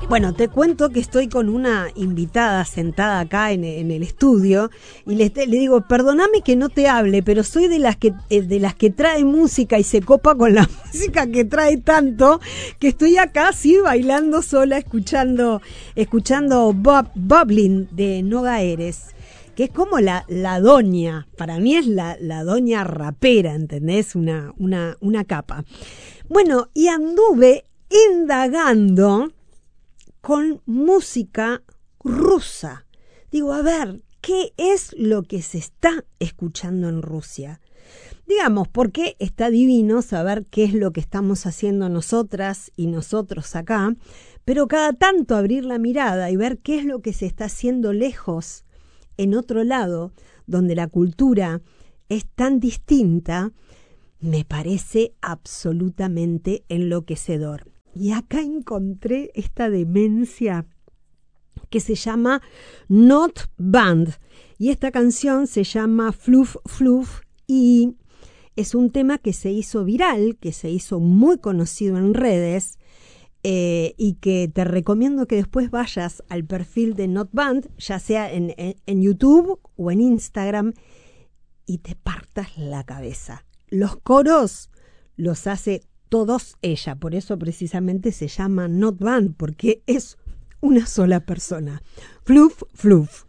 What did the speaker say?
Bueno, te cuento que estoy con una invitada sentada acá en el estudio y le digo, perdóname que no te hable, pero soy de las que trae música y se copa con la música que trae tanto que estoy acá así bailando sola, escuchando Bubbling de Noga Erez, que es como la doña, para mí es la doña rapera, ¿entendés? Una capa. Bueno, y anduve indagando con música rusa. Digo, a ver, ¿qué es lo que se está escuchando en Rusia? Digamos, porque está divino saber qué es lo que estamos haciendo nosotras y nosotros acá, pero cada tanto abrir la mirada y ver qué es lo que se está haciendo lejos, en otro lado, donde la cultura es tan distinta, me parece absolutamente enloquecedor. Y acá encontré esta demencia que se llama Not Band. Y esta canción se llama Fluff Fluff y es un tema que se hizo viral, que se hizo muy conocido en redes y que te recomiendo que después vayas al perfil de Not Band, ya sea en YouTube o en Instagram, y te partas la cabeza. Los coros los hace todos ella, por eso precisamente se llama Not Band, porque es una sola persona. Fluff, fluff.